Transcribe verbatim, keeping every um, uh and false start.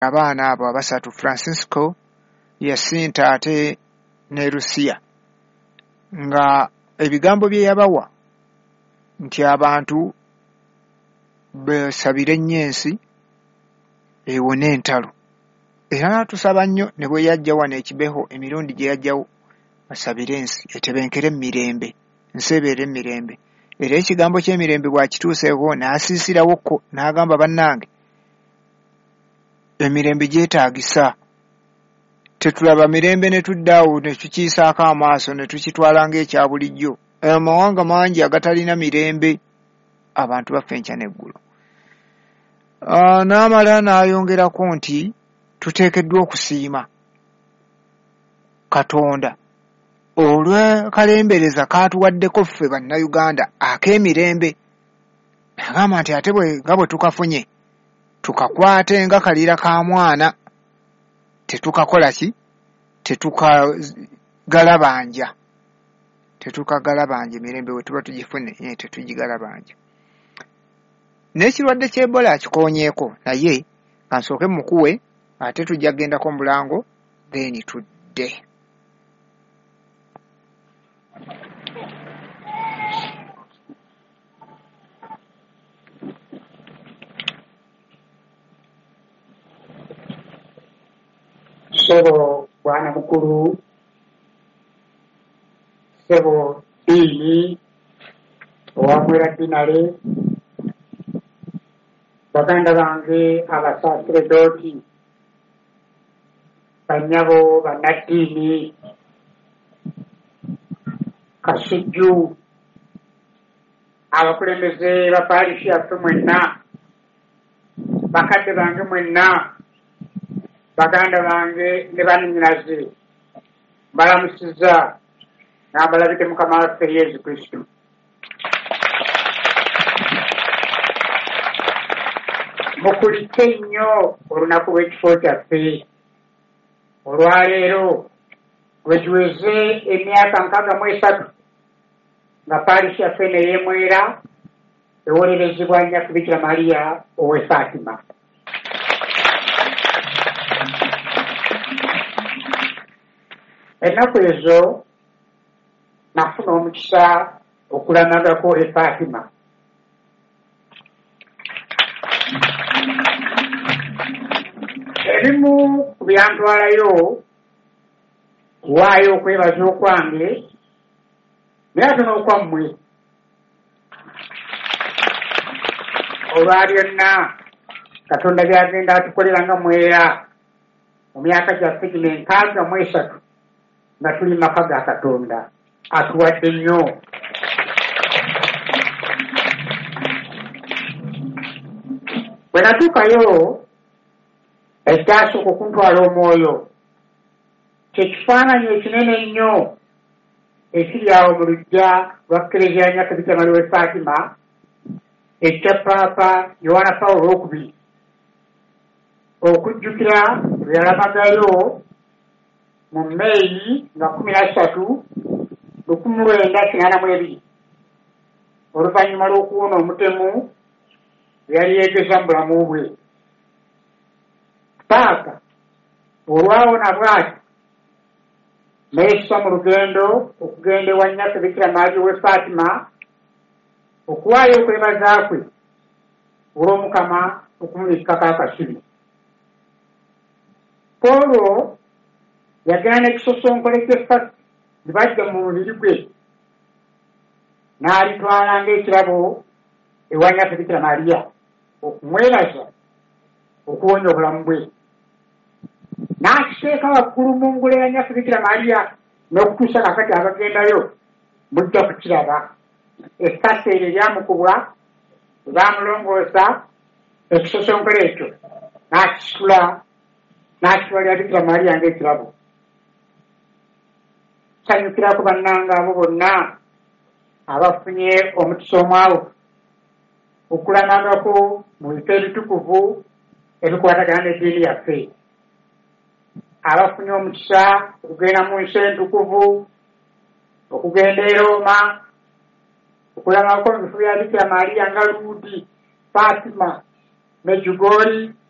abaana abo abasatu Francisco, Yasinta ate ne Lucia, nga ebigambo bye yabawa nti abantu besabire nnyo ensi ewone entalo. Era n'atusaba nnyo ne bwe yajja wano e Kibeho emirundi gye yajjawo basabire ensi etebenkere emirembe, ensi ebeere emirembe. Era ekigambo ky'emirembe bw'akituuseeko n'asiisirawo n'agamba bannange emirembe gyetaagisa. Tetulaba mirembe ne tuddaawo ne tukiisaako amaaso ne tukitwala ng'ekya bulijjo. Amawanga mangi agatalina mirembe, abantu baffe enkya n'eggulu. Uh, n'amala n'ayongerako nti tuteekeddwa okusiima Katonda olw'akalembereza kaatuwaddeko ffe bannayuganda ak'emirembe. Agamba nti ate bwe nga bwe tukafunye tukakwate nga kalira ka mwana, tetukakola ki? Tetukagalabanja. Tetukagalabanja emirembe we tuba tugifune, ye tetugigalabanja. N'ekirwadde ky'Ebola akikoonyeeko naye kansooke mukuwe ate tujja kgendako mulango then tudde. Sebo bwana mukulu, sebo dini owamwera dinale, baganda bange abasaserdoti, banyabo bannaddiini, kasujju, abakulembeze ba paalishi yaffe mwenna, bakadde bange mwenna, baganda bange ne bannyinaze, mbalamusizza n'abalabike Mukama waffe Yesu Kristo. Mukulike nnyo olunaku lw'ekifo kyaffe olwaleero lwe tuweze emyaka nkaaga mu esatu nga paalishi yaffe ne yeemwera ewolerezebwa nnyakku Bikira Mariya ow'e Fatima. Ennaku ezo nafuna omukisa okulamagako e Fatima. Ebimu ku byantwalayo waayo okwebaza okwange naye n'okwammwe olwa byonna Katonda byagenda atukolera nga mwera mu myaka gyaffe gino enkaaga mu esatu nga tuli maka ga Katonda atuwadde nnyo. Bwe natuukayo ekyasoka okuntwala omwoyo kyekifaananyi ekinene ennyo ekiri awo mu luggya lwa Kereziya ya Nnyakku Bikira Mariya w'e Fatima ekya Paapa Yohaana Pawulo owookubiri okujjukira lwe yalamagayo mu Meeyi nga kumi na ssatu lukumi lwenda kinaana mu ebiri oluvannyuma lw'okuwona omutemu bwe yali yeegeza mu bulamu bwe. Paaka olwawona bw'ati neeyisa mu lugendo okugenda ewa Nnyakku Bikira Mariya w'e Fatima okuwaayo okwebaza kwe olw'Omukama okumubikkako akasubi. Pawulo yagenda n'ekisosonkole ky'effasi ne bajja mu mubiri gwe n'alitwala ng'ekirabo ewa Nnyakku Bikira Mariya okumwebaza okuwonya obulamu bwe. N'akiteeka waggulu mu ngule ya Nnyakku Bikira Mariya n'okutuusa kakati abagendayo mujja kukiraba. Ekkasi eryo eryamukubwa bwe baamulongoosa ekisosonkole ekyo n'akisitula n'akitwalira Bikira Mariya ng'ekirabo. Nsanyukirako bannanga abo bonna abafunye omukisa omwawo okulamagako mu bifo ebitukuvu ebikwatagana n'eddiini yaffe, abafunye omukisa okugenda mu nsi entukuvu, okugenda e Roma, okulamagako mu bifo bya Bikira Mariya nga Luudi, Fatima, Medjugorje,